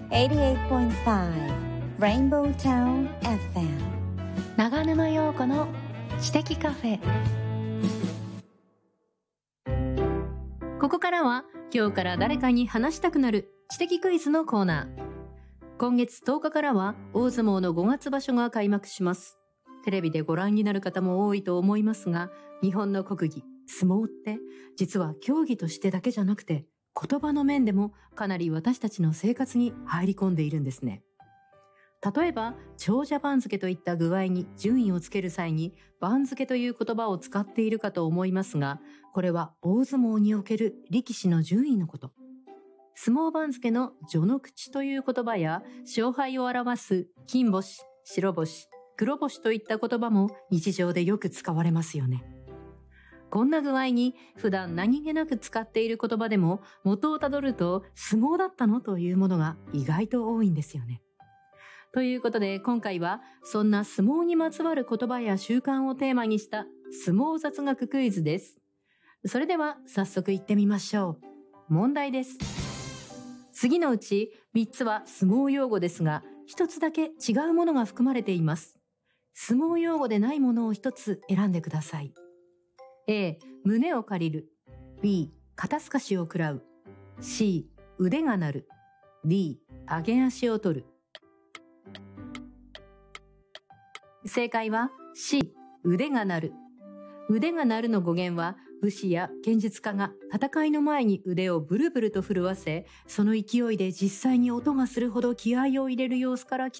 88.5 Rainbow Town FM 長沼陽子の知的カフェ。ここからは今日から誰かに話したくなる知的クイズのコーナー。今月10日からは大相撲の5月場所が開幕します。テレビでご覧になる方も多いと思いますが、日本の国技相撲って実は競技としてだけじゃなくて言葉の面でもかなり私たちの生活に入り込んでいるんですね。例えば長者番付といった具合に順位をつける際に番付という言葉を使っているかと思いますが、これは大相撲における力士の順位のこと。相撲番付の序の口という言葉や勝敗を表す金星、白星、黒星といった言葉も日常でよく使われますよね。こんな具合に普段何気なく使っている言葉でも元をたどると相撲だったのというものが意外と多いんですよね。ということで今回はそんな相撲にまつわる言葉や習慣をテーマにした相撲雑学クイズです。それでは早速行ってみましょう。問題です。次のうち3つは相撲用語ですが、1つだけ違うものが含まれています。相撲用語でないものを1つ選んでください。A、胸を借りる。B、肩透かしを食らう。C、腕が鳴る。D、上げ足を取る。正解は C、腕が鳴る。腕が鳴るの語源は武士や剣術家が戦いの前に腕をブルブルと震わせ、その勢いで実際に音がするほど気合を入れる様子から来